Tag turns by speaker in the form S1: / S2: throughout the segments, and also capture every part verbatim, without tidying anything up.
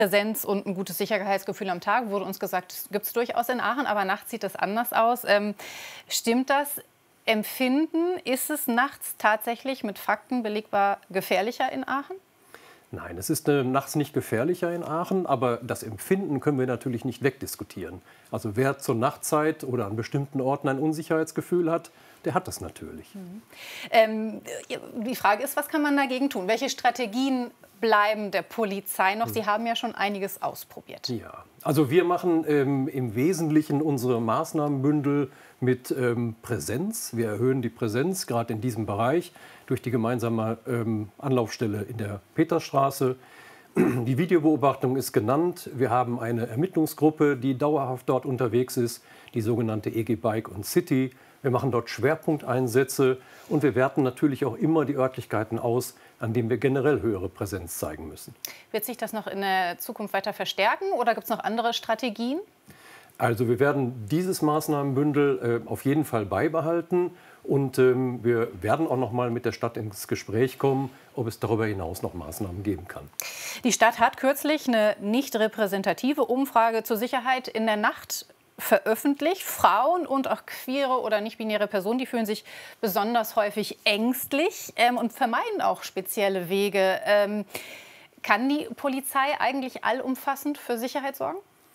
S1: Präsenz und ein gutes Sicherheitsgefühl am Tag, wurde uns gesagt, das gibt es durchaus in Aachen, aber nachts sieht das anders aus. Ähm, stimmt das Empfinden? Ist es nachts tatsächlich mit Fakten belegbar gefährlicher in Aachen?
S2: Nein, es ist äh, nachts nicht gefährlicher in Aachen, aber das Empfinden können wir natürlich nicht wegdiskutieren. Also wer zur Nachtzeit oder an bestimmten Orten ein Unsicherheitsgefühl hat, der hat das natürlich.
S1: Mhm. Ähm, die Frage ist, was kann man dagegen tun? Welche Strategien bleiben der Polizei noch? Sie haben ja schon einiges ausprobiert.
S2: Ja, also wir machen ähm, im Wesentlichen unsere Maßnahmenbündel mit ähm, Präsenz. Wir erhöhen die Präsenz gerade in diesem Bereich durch die gemeinsame ähm, Anlaufstelle in der Peterstraße. Die Videobeobachtung ist genannt. Wir haben eine Ermittlungsgruppe, die dauerhaft dort unterwegs ist, die sogenannte E G Bike und City. Wir machen dort Schwerpunkteinsätze und wir werten natürlich auch immer die Örtlichkeiten aus, an denen wir generell höhere Präsenz zeigen müssen.
S1: Wird sich das noch in der Zukunft weiter verstärken oder gibt es noch andere Strategien?
S2: Also wir werden dieses Maßnahmenbündel äh, auf jeden Fall beibehalten und ähm, wir werden auch noch mal mit der Stadt ins Gespräch kommen, ob es darüber hinaus noch Maßnahmen geben kann.
S1: Die Stadt hat kürzlich eine nicht repräsentative Umfrage zur Sicherheit in der Nacht veröffentlicht. Frauen und auch queere oder nicht-binäre Personen, die fühlen sich besonders häufig ängstlich ähm, und vermeiden auch spezielle Wege. Ähm, kann die Polizei eigentlich allumfassend für Sicherheit sorgen?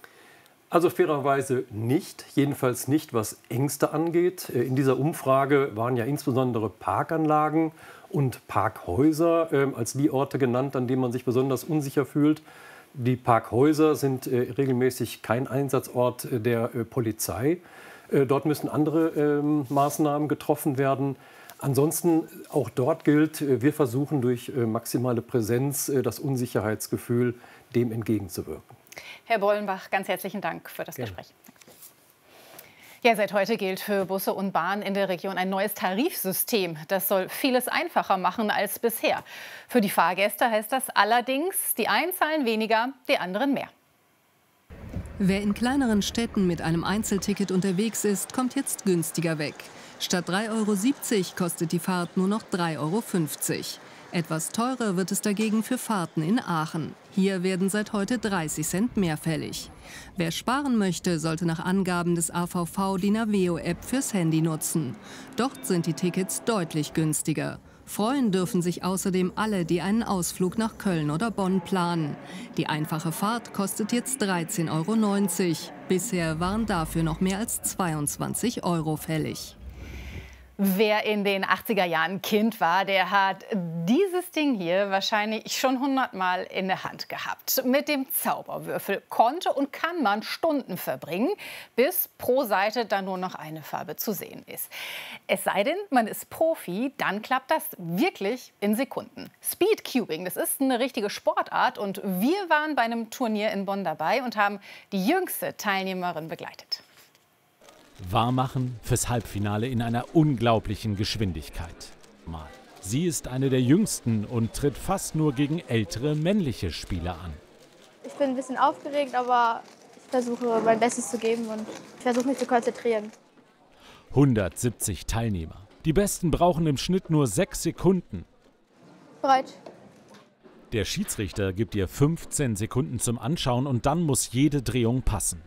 S2: Also fairerweise nicht, jedenfalls nicht, was Ängste angeht. In dieser Umfrage waren ja insbesondere Parkanlagen und Parkhäuser äh, als die Orte genannt, an denen man sich besonders unsicher fühlt. Die Parkhäuser sind äh, regelmäßig kein Einsatzort äh, der äh, Polizei. Äh, dort müssen andere äh, Maßnahmen getroffen werden. Ansonsten, auch dort gilt, äh, wir versuchen durch äh, maximale Präsenz äh, das Unsicherheitsgefühl dem entgegenzuwirken.
S1: Herr Bollenbach, ganz herzlichen Dank für das
S2: Gerne.
S1: Gespräch. Ja, seit heute gilt für Busse und Bahn in der Region ein neues Tarifsystem. Das soll vieles einfacher machen als bisher. Für die Fahrgäste heißt das allerdings, die einen zahlen weniger, die anderen mehr.
S3: Wer in kleineren Städten mit einem Einzelticket unterwegs ist, kommt jetzt günstiger weg. Statt drei Euro siebzig kostet die Fahrt nur noch drei Euro fünfzig. Etwas teurer wird es dagegen für Fahrten in Aachen. Hier werden seit heute dreißig Cent mehr fällig. Wer sparen möchte, sollte nach Angaben des A V V die Naveo-App fürs Handy nutzen. Dort sind die Tickets deutlich günstiger. Freuen dürfen sich außerdem alle, die einen Ausflug nach Köln oder Bonn planen. Die einfache Fahrt kostet jetzt dreizehn Euro neunzig. Bisher waren dafür noch mehr als zweiundzwanzig Euro fällig.
S1: Wer in den achtziger Jahren Kind war, der hat dieses Ding hier wahrscheinlich schon hundertmal in der Hand gehabt. Mit dem Zauberwürfel konnte und kann man Stunden verbringen, bis pro Seite dann nur noch eine Farbe zu sehen ist. Es sei denn, man ist Profi, dann klappt das wirklich in Sekunden. Speedcubing, das ist eine richtige Sportart und wir waren bei einem Turnier in Bonn dabei und haben die jüngste Teilnehmerin begleitet.
S4: Warmmachen fürs Halbfinale in einer unglaublichen Geschwindigkeit. Mal. Sie ist eine der jüngsten und tritt fast nur gegen ältere männliche Spieler an.
S5: Ich bin ein bisschen aufgeregt, aber ich versuche mein Bestes zu geben und ich versuche mich zu konzentrieren.
S4: hundertsiebzig Teilnehmer. Die Besten brauchen im Schnitt nur sechs Sekunden.
S5: Bereit.
S4: Der Schiedsrichter gibt ihr fünfzehn Sekunden zum Anschauen und dann muss jede Drehung passen.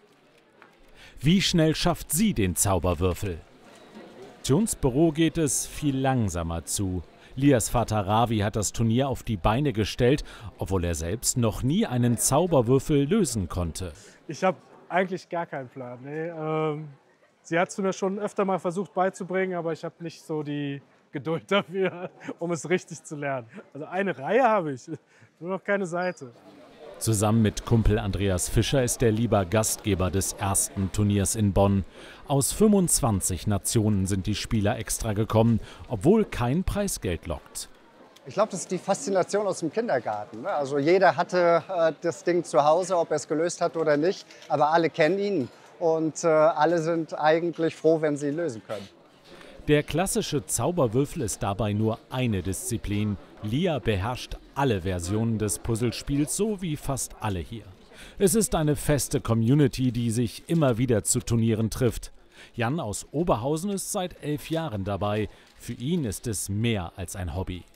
S4: Wie schnell schafft sie den Zauberwürfel? Juns Büro geht es viel langsamer zu. Lias Vater Ravi hat das Turnier auf die Beine gestellt, obwohl er selbst noch nie einen Zauberwürfel lösen konnte.
S6: Ich habe eigentlich gar keinen Plan. Nee, ähm, sie hat es mir schon öfter mal versucht beizubringen, aber ich habe nicht so die Geduld dafür, um es richtig zu lernen. Also eine Reihe habe ich, nur noch keine Seite.
S4: Zusammen mit Kumpel Andreas Fischer ist er lieber Gastgeber des ersten Turniers in Bonn. Aus fünfundzwanzig Nationen sind die Spieler extra gekommen, obwohl kein Preisgeld lockt.
S7: Ich glaube, das ist die Faszination aus dem Kindergarten. Also jeder hatte äh, das Ding zu Hause, ob er es gelöst hat oder nicht, aber alle kennen ihn und äh, alle sind eigentlich froh, wenn sie ihn lösen können.
S4: Der klassische Zauberwürfel ist dabei nur eine Disziplin. Lia beherrscht alle Versionen des Puzzlespiels, so wie fast alle hier. Es ist eine feste Community, die sich immer wieder zu Turnieren trifft. Jan aus Oberhausen ist seit elf Jahren dabei. Für ihn ist es mehr als ein Hobby.